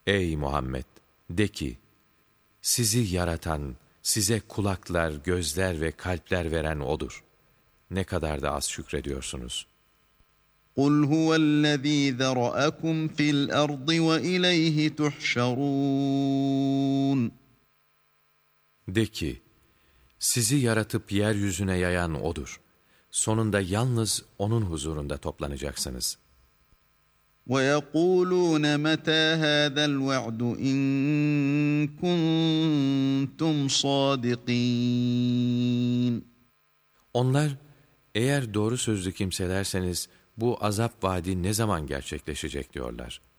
Ey Muhammed! De ki, sizi yaratan, size kulaklar, gözler ve kalpler veren O'dur. Ne kadar da az şükrediyorsunuz. قُلْ هُوَ الَّذ۪ي ذَرَأَكُمْ فِي الْأَرْضِ وَإِلَيْهِ تُحْشَرُونَ De ki, sizi yaratıp yeryüzüne yayan O'dur. Sonunda yalnız O'nun huzurunda toplanacaksınız. وَيَقُولُونَ مَتَى هَذَا الْوَعْدُ اِنْ كُنْتُمْ صَادِقِينَ Onlar, eğer doğru sözlü kimselerseniz, bu azap vaadi ne zaman gerçekleşecek diyorlar.